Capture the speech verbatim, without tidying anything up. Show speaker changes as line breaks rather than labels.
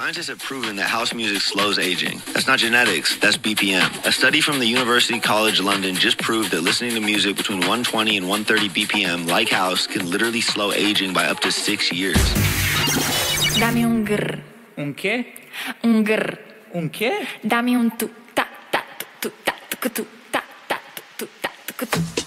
Scientists have proven that house music slows aging. That's not genetics, that's B P M. A study from the University College London just proved that listening to music between one twenty and one thirty B P M, like house, can literally slow aging by up to six years.
Dammi un grr.
Un che?
Un grr.
Un che?
Dammi un tu ta ta tu ta tu tu ta ta tu ta tu tu.